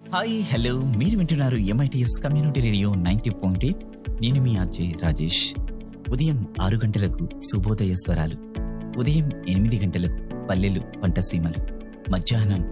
Hi hello, మీరు వింటున్నారు MITS community radio 90.8. నేను మీ అజయ్ రాజేష్. ఉదయం 6 గంటలకు శుభోదయ స్వరాలు, ఉదయం 8 గంటలకు పల్లెలు పంటసీమలు, మధ్యాహ్నం